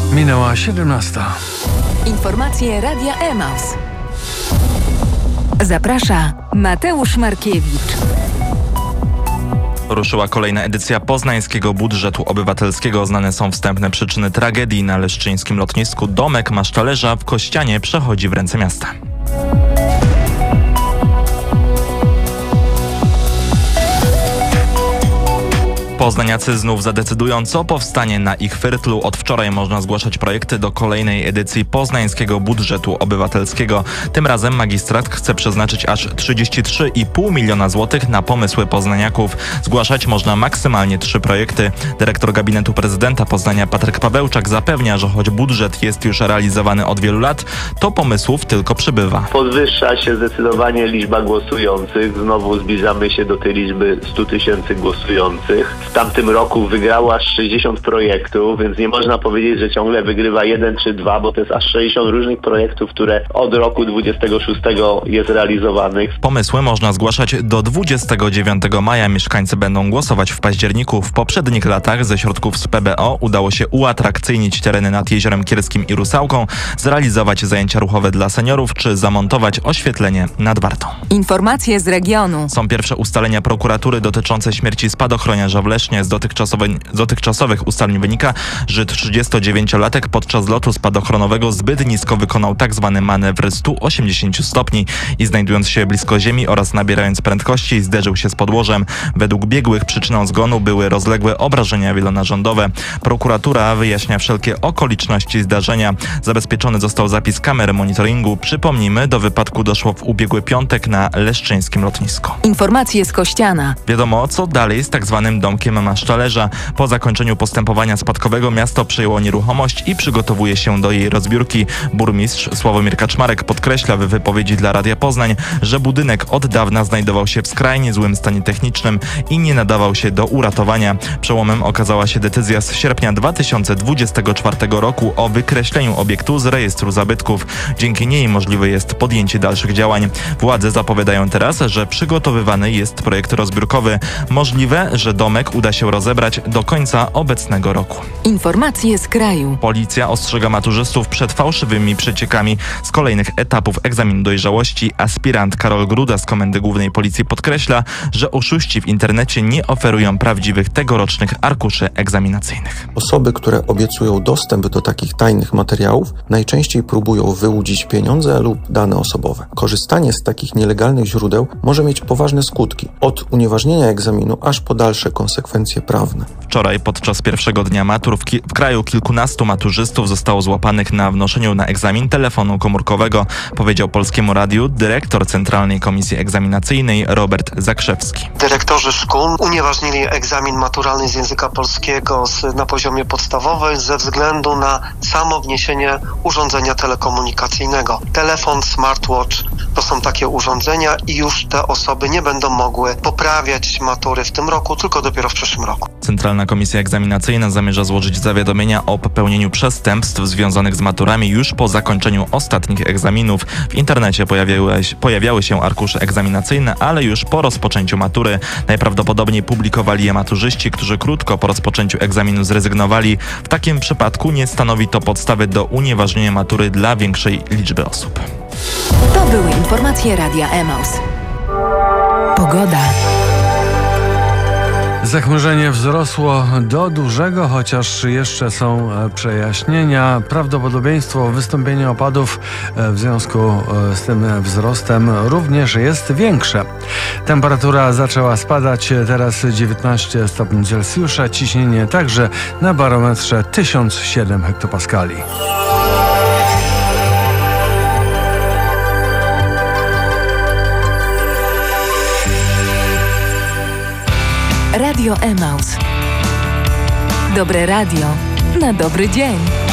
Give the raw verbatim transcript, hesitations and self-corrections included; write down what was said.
Minęła siedemnasta. Informacje Radia Emaus. Zaprasza Mateusz Markiewicz. Ruszyła kolejna edycja poznańskiego budżetu obywatelskiego. Znane są wstępne przyczyny tragedii na leszczyńskim lotnisku. Domek masztalerza w Kościanie przechodzi w ręce miasta. Poznaniacy znów zadecydują, co powstanie na ich firtlu. Od wczoraj można zgłaszać projekty do kolejnej edycji poznańskiego budżetu obywatelskiego. Tym razem magistrat chce przeznaczyć aż trzydzieści trzy i pół miliona złotych na pomysły poznaniaków. Zgłaszać można maksymalnie trzy projekty. Dyrektor gabinetu prezydenta Poznania Patryk Pawełczak zapewnia, że choć budżet jest już realizowany od wielu lat, to pomysłów tylko przybywa. Podwyższa się zdecydowanie liczba głosujących. Znowu zbliżamy się do tej liczby stu tysięcy głosujących. W tamtym roku wygrało aż sześćdziesiąt projektów, więc nie można powiedzieć, że ciągle wygrywa jeden czy dwa, bo to jest aż sześćdziesiąt różnych projektów, które od roku dwudziestego szóstego jest realizowanych. Pomysły można zgłaszać do dwudziestego dziewiątego maja. Mieszkańcy będą głosować w październiku. W poprzednich latach ze środków z P B O udało się uatrakcyjnić tereny nad Jeziorem Kierskim i Rusałką, zrealizować zajęcia ruchowe dla seniorów czy zamontować oświetlenie nad Wartą. Informacje z regionu. Są pierwsze ustalenia prokuratury dotyczące śmierci spadochroniarza w Lesznie. Z dotychczasowych, z dotychczasowych ustaleń wynika, że trzydziestodziewięciolatek podczas lotu spadochronowego zbyt nisko wykonał tzw. manewr stu osiemdziesięciu stopni i znajdując się blisko ziemi oraz nabierając prędkości zderzył się z podłożem. Według biegłych przyczyną zgonu były rozległe obrażenia wielonarządowe. Prokuratura wyjaśnia wszelkie okoliczności zdarzenia. Zabezpieczony został zapis kamery monitoringu. Przypomnijmy, do wypadku doszło w ubiegły piątek na leszczyńskim lotnisku. Informacje z Kościana. Wiadomo, co dalej z tzw. domkiem masztalerza. Po zakończeniu postępowania spadkowego miasto przejęło nieruchomość i przygotowuje się do jej rozbiórki. Burmistrz Sławomir Kaczmarek podkreśla w wypowiedzi dla Radia Poznań, że budynek od dawna znajdował się w skrajnie złym stanie technicznym i nie nadawał się do uratowania. Przełomem okazała się decyzja z sierpnia dwa tysiące dwudziestego czwartego roku o wykreśleniu obiektu z rejestru zabytków. Dzięki niej możliwe jest podjęcie dalszych działań. Władze zapowiadają teraz, że przygotowywany jest projekt rozbiórkowy. Możliwe, że domek uda się rozebrać do końca obecnego roku. Informacje z kraju. Policja ostrzega maturzystów przed fałszywymi przeciekami z kolejnych etapów egzaminu dojrzałości. Aspirant Karol Gruda z Komendy Głównej Policji podkreśla, że oszuści w internecie nie oferują prawdziwych tegorocznych arkuszy egzaminacyjnych. Osoby, które obiecują dostęp do takich tajnych materiałów, najczęściej próbują wyłudzić pieniądze lub dane osobowe. Korzystanie z takich nielegalnych źródeł może mieć poważne skutki, od unieważnienia egzaminu aż po dalsze konsekwencje prawne. Wczoraj podczas pierwszego dnia matur w, ki- w kraju kilkunastu maturzystów zostało złapanych na wnoszeniu na egzamin telefonu komórkowego, powiedział Polskiemu Radiu dyrektor Centralnej Komisji Egzaminacyjnej Robert Zakrzewski. Dyrektorzy szkół unieważnili egzamin maturalny z języka polskiego z, na poziomie podstawowym ze względu na samo wniesienie urządzenia telekomunikacyjnego. Telefon, smartwatch to są takie urządzenia i już te osoby nie będą mogły poprawiać matury w tym roku, tylko dopiero w przyszłym roku. Centralna Komisja Egzaminacyjna zamierza złożyć zawiadomienia o popełnieniu przestępstw związanych z maturami już po zakończeniu ostatnich egzaminów. W internecie pojawiały, pojawiały się arkusze egzaminacyjne, ale już po rozpoczęciu matury. Najprawdopodobniej publikowali je maturzyści, którzy krótko po rozpoczęciu egzaminu zrezygnowali. W takim przypadku nie stanowi to podstawy do unieważnienia matury dla większej liczby osób. To były informacje Radia Emaus. Pogoda. Zachmurzenie wzrosło do dużego, chociaż jeszcze są przejaśnienia. Prawdopodobieństwo wystąpienia opadów w związku z tym wzrostem również jest większe. Temperatura zaczęła spadać, teraz dziewiętnaście stopni Celsjusza, ciśnienie także na barometrze tysiąc siedem hektopaskali. Radio Emaus. Dobre radio na dobry dzień.